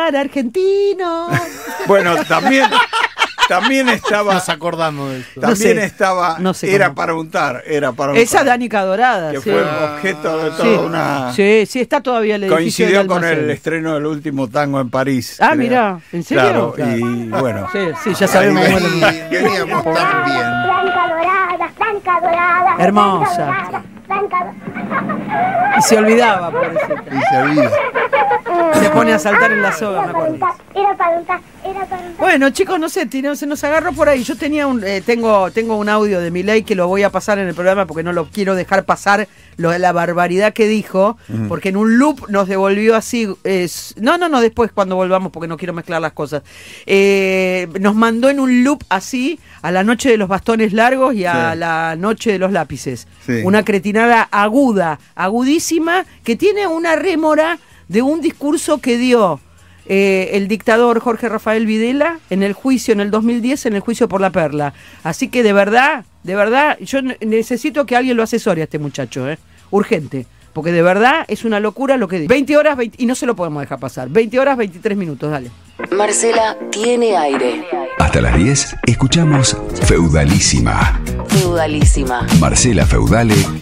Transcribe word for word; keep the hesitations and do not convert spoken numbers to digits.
dólar argentino. Bueno, también... También estaba. Nos acordamos de esto. También No sé, estaba. no sé era cómo. para untar. Era para Esa untar. Danica Dorada. Que sí. fue objeto de toda Sí. una. Sí, sí, está todavía el edificio Coincidió del con almacén. el estreno del último tango en París. Ah, creo. mirá, ¿en serio? Claro, y bueno. Sí, sí, ya sabemos. Ahí cómo es lo que- Veníamos tan bien. Blanca dorada, blanca dorada. Hermosa. Blanca dorada, blanca dorada. Y se olvidaba, pobrecita. Y se olvida. Se pone a saltar en la soga, me Era para acuerdo. untar, era para untar, era para untar. Bueno, chicos, no sé, tiró- se nos agarró por ahí. Yo tenía un, eh, tengo, tengo un audio de Milei que lo voy a pasar en el programa porque no lo quiero dejar pasar lo de la barbaridad que dijo, porque en un loop nos devolvió así. eh, no, no, no, después cuando volvamos porque no quiero mezclar las cosas. Eh, nos mandó en un loop así a la noche de los bastones largos y a Sí. la noche de los lápices. Sí. Una cretinada aguda, agudísima, que tiene una rémora de un discurso que dio eh, el dictador Jorge Rafael Videla en el juicio en el dos mil diez, en el juicio por la Perla. Así que de verdad, de verdad, yo ne- necesito que alguien lo asesore a este muchacho, ¿eh? Urgente. Porque de verdad es una locura lo que dice. veinte horas veinte, y no se lo podemos dejar pasar. veinte horas veintitrés minutos, dale. Marcela tiene aire. Hasta las diez escuchamos Feudalísima. Feudalísima. Marcela Feudale